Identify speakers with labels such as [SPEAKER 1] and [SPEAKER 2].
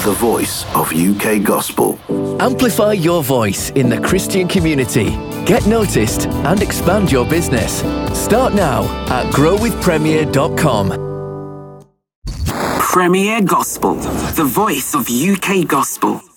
[SPEAKER 1] the voice of UK gospel.
[SPEAKER 2] Amplify your voice in the Christian community. Get noticed and expand your business. Start now at growwithpremier.com.
[SPEAKER 3] Premier Gospel, the voice of UK gospel.